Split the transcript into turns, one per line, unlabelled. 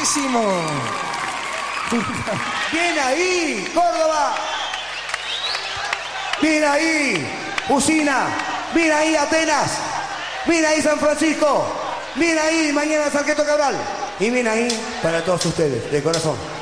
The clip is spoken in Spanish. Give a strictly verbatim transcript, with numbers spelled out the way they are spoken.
Buenísimo.
Bien ahí, Córdoba. Bien ahí, Usina. Bien ahí, Atenas. Bien ahí, San Francisco. Bien ahí, mañana Sarqueto Cabral. Y bien ahí, para todos ustedes, de corazón.